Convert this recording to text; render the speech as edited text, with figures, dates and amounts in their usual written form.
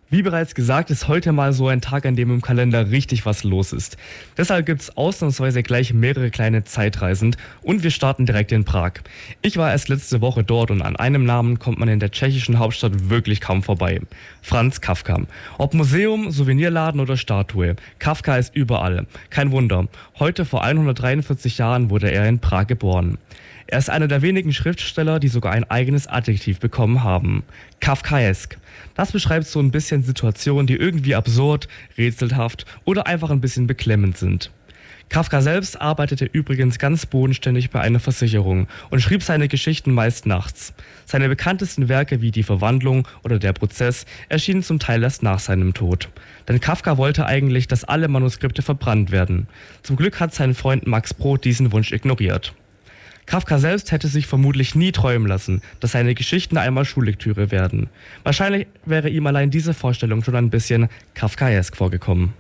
Wie bereits gesagt, ist heute mal so ein Tag, an dem im Kalender richtig was los ist. Deshalb gibt es ausnahmsweise gleich mehrere kleine Zeitreisen und wir starten direkt in Prag. Ich war erst letzte Woche dort und an einem Namen kommt man in der tschechischen Hauptstadt wirklich kaum vorbei. Franz Kafka. Ob Museum, Souvenirladen oder Statue, Kafka ist überall. Kein Wunder, heute vor 143 Jahren wurde er in Prag geboren. Er ist einer der wenigen Schriftsteller, die sogar ein eigenes Adjektiv bekommen haben. Kafkaesk. Das beschreibt so ein bisschen Situationen, die irgendwie absurd, rätselhaft oder einfach ein bisschen beklemmend sind. Kafka selbst arbeitete übrigens ganz bodenständig bei einer Versicherung und schrieb seine Geschichten meist nachts. Seine bekanntesten Werke wie Die Verwandlung oder Der Prozess erschienen zum Teil erst nach seinem Tod. Denn Kafka wollte eigentlich, dass alle Manuskripte verbrannt werden. Zum Glück hat sein Freund Max Brod diesen Wunsch ignoriert. Kafka selbst hätte sich vermutlich nie träumen lassen, dass seine Geschichten einmal Schullektüre werden. Wahrscheinlich wäre ihm allein diese Vorstellung schon ein bisschen kafkaesk vorgekommen.